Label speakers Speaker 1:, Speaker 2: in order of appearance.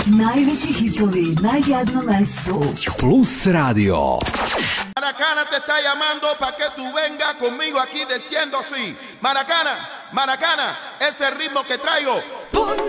Speaker 1: Najveći hitovi na jednom mestu.
Speaker 2: Plus Radio.
Speaker 3: Maracana te está llamando para que tú vengas conmigo aquí diciendo así. Maracana, Maracana, ese ritmo que traigo.